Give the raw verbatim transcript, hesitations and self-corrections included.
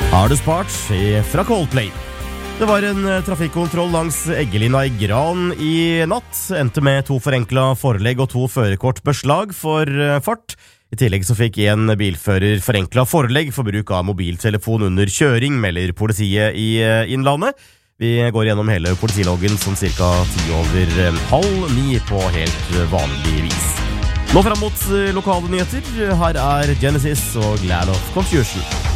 Har du spart fra Coldplay? Det var en trafikkontroll langs Eggelina i Gran i natt. Endte med to forenkla forelegg og to førerkort beslag for fart. I tillegg så fikk en bilfører forenkla forelegg for bruk av mobiltelefon under kjøring, melder politiet i Innlandet. Vi går gjennom hele politiloggen som cirka ti over halv ni på helt vanlig vis. Nå frem mot lokale nyheter. Her er Genesis og Glad of Confusion.